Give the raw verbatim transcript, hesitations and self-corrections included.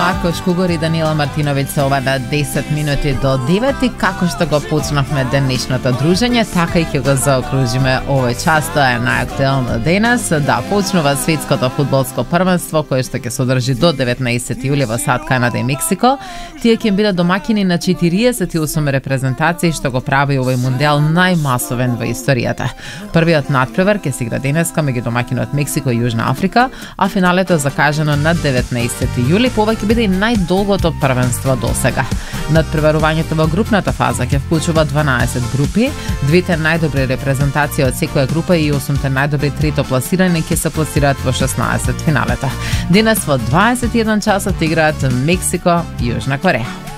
Марко Шкугор и Данила Мартиновиќ се ова на десет минути до девет и како што го почнавме денешното дружење, така и ќе го заокружиме овој час. Тоа е најактуелно денес. Да, почнува светското фудбалско првенство кое што ќе се одржи до деветнаесети јули во САД, Канада и Мексико. Тие ќе бидат домаќини на четириесет и осум репрезентации, што го прави овој мундијал најмасовен во историјата. Првиот натпревар ќе се игра денеска меѓу домаќинот Мексико и Јужна Африка, а финалето е закажано на деветнаесети јули. Ова ќе биде и најдолгото првенство досега. Надпреварувањето во групната фаза ќе вклучува дванаесет групи, двете најдобри репрезентации од секоја група и осумте најдобри трето пласирани ќе се пласираат во шеснаесет финалета. Денес во дваесет и еден часот играат Мексико и Јужна Кореја.